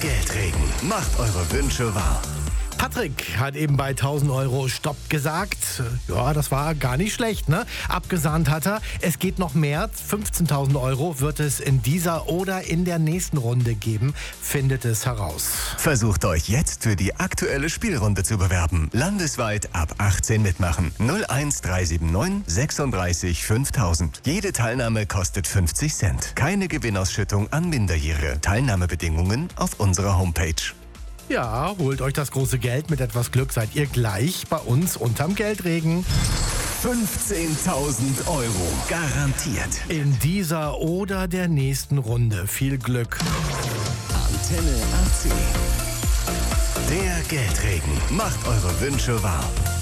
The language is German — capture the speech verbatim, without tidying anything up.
Geldregen. Macht eure Wünsche wahr. Patrick hat eben bei tausend Euro Stopp gesagt. Ja, das war gar nicht schlecht, ne? Abgesahnt hat er. Es geht noch mehr. fünfzehntausend Euro wird es in dieser oder in der nächsten Runde geben. Findet es heraus. Versucht euch jetzt für die aktuelle Spielrunde zu bewerben. Landesweit ab achtzehn mitmachen. null eins drei sieben neun sechsunddreißig fünftausend. Jede Teilnahme kostet fünfzig Cent. Keine Gewinnausschüttung an Minderjährige. Teilnahmebedingungen auf unserer Homepage. Ja, holt euch das große Geld. Mit etwas Glück seid ihr gleich bei uns unterm Geldregen. fünfzehntausend Euro garantiert. In dieser oder der nächsten Runde. Viel Glück. Antenne A C. Der Geldregen. Macht eure Wünsche wahr.